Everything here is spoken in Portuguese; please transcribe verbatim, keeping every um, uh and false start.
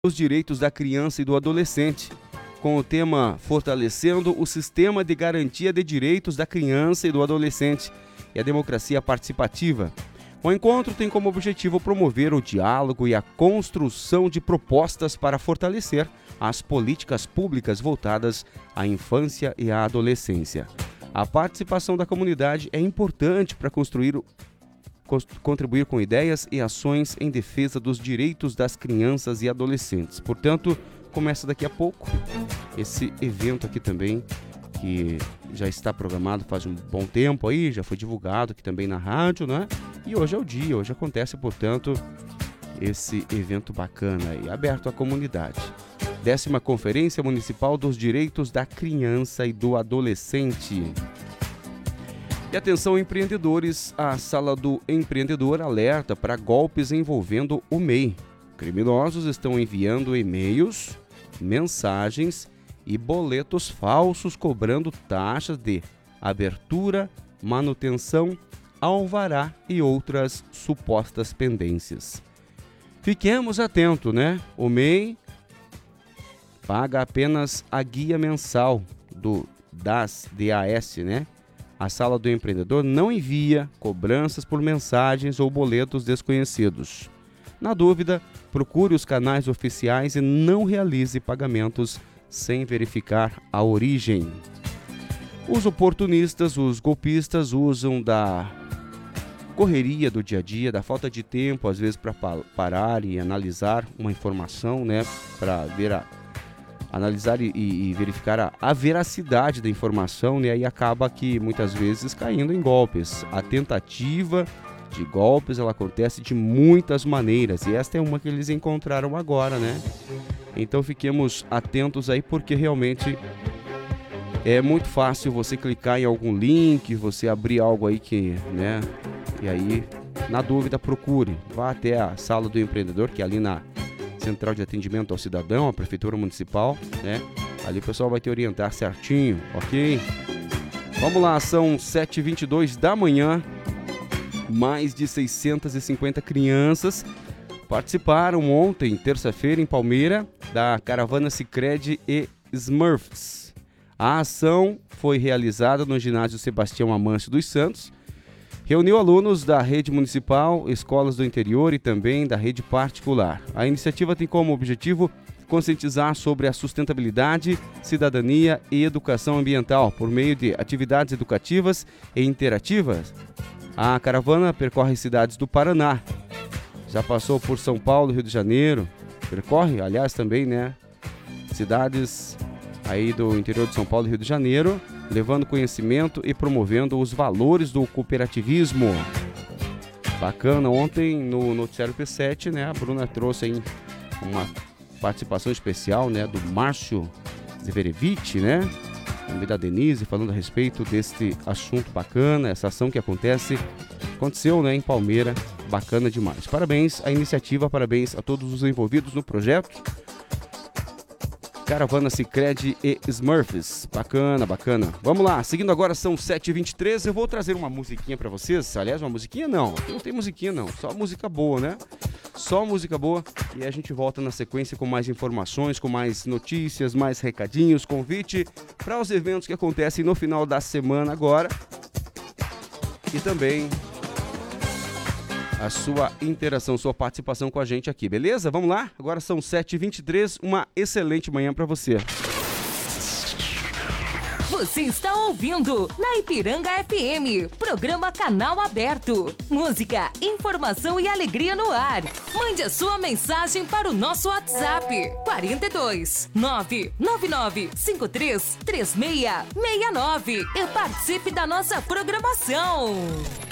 os direitos da criança e do adolescente, com o tema Fortalecendo o Sistema de Garantia de Direitos da Criança e do Adolescente e a Democracia Participativa. O encontro tem como objetivo promover o diálogo e a construção de propostas para fortalecer as políticas públicas voltadas à infância e à adolescência. A participação da comunidade é importante para construir o contribuir com ideias e ações em defesa dos direitos das crianças e adolescentes. Portanto, começa daqui a pouco esse evento aqui também, que já está programado faz um bom tempo aí, já foi divulgado aqui também na rádio, né? E hoje é o dia, hoje acontece, portanto, esse evento bacana e aberto à comunidade. Décima Conferência Municipal dos Direitos da Criança e do Adolescente. E atenção, empreendedores, a Sala do Empreendedor alerta para golpes envolvendo o M E I. Criminosos estão enviando e-mails, mensagens e boletos falsos cobrando taxas de abertura, manutenção, alvará e outras supostas pendências. Fiquemos atentos, né? O M E I paga apenas a guia mensal do D A S, D A S, né? A Sala do Empreendedor não envia cobranças por mensagens ou boletos desconhecidos. Na dúvida, procure os canais oficiais e não realize pagamentos sem verificar a origem. Os oportunistas, os golpistas usam da correria do dia a dia, da falta de tempo, às vezes, para parar e analisar uma informação, né, para ver a analisar e, e verificar a, a veracidade da informação, né? E aí acaba que muitas vezes caindo em golpes. A tentativa de golpes, ela acontece de muitas maneiras, e esta é uma que eles encontraram agora, né? Então fiquemos atentos aí, porque realmente é muito fácil você clicar em algum link, você abrir algo aí que, né? E aí, na dúvida, procure, vá até a Sala do Empreendedor, que é ali na Central de Atendimento ao Cidadão, a Prefeitura Municipal, né? Ali o pessoal vai te orientar certinho, ok? Vamos lá, são sete e vinte e dois da manhã, mais de seiscentas e cinquenta crianças participaram ontem, terça-feira, em Palmeira, da caravana Sicredi e Smurfs. A ação foi realizada no ginásio Sebastião Amâncio dos Santos, reuniu alunos da rede municipal, escolas do interior e também da rede particular. A iniciativa tem como objetivo conscientizar sobre a sustentabilidade, cidadania e educação ambiental por meio de atividades educativas e interativas. A caravana percorre cidades do Paraná, já passou por São Paulo, Rio de Janeiro, percorre, aliás, também, né, cidades aí do interior de São Paulo e Rio de Janeiro, levando conhecimento e promovendo os valores do cooperativismo. Bacana, ontem no Noticiário P sete, né, a Bruna trouxe aí uma participação especial, né, do Márcio Zverevich, né, também da Denise, falando a respeito deste assunto bacana, essa ação que acontece, aconteceu, né, em Palmeira, bacana demais. Parabéns à iniciativa, parabéns a todos os envolvidos no projeto. Caravana Sicredi e Smurfs. Bacana, bacana. Vamos lá, seguindo agora, são sete e vinte e três. Eu vou trazer uma musiquinha pra vocês. Aliás, uma musiquinha não, aqui não tem musiquinha não, só música boa, né? Só música boa. E a gente volta na sequência com mais informações, com mais notícias, mais recadinhos, convite para os eventos que acontecem no final da semana agora. E também a sua interação, sua participação com a gente aqui, beleza? Vamos lá? Agora são sete e vinte e três, uma excelente manhã para você. Você está ouvindo na Ipiranga F M, programa Canal Aberto. Música, informação e alegria no ar. Mande a sua mensagem para o nosso WhatsApp, quarenta e dois, nove nove nove cinco três três seis seis nove, e participe da nossa programação.